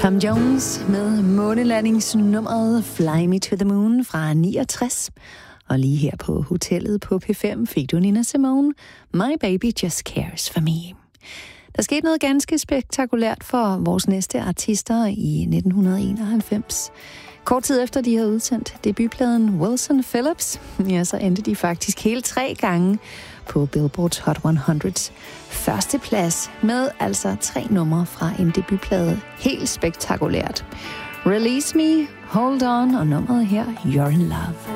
Tom Jones med månelandingsnummeret Fly Me to the Moon fra 69. Og lige her på hotellet på P5 fik du Nina Simone, My Baby Just Cares for Me. Der skete noget ganske spektakulært for vores næste artister i 1991. Kort tid efter de havde udsendt debutpladen Wilson Phillips, ja, så endte de faktisk hele 3 gange på Billboard's Hot 100's første plads med altså 3 numre fra en debutplade. Helt spektakulært. Release Me, Hold On og nummeret her, You're in Love.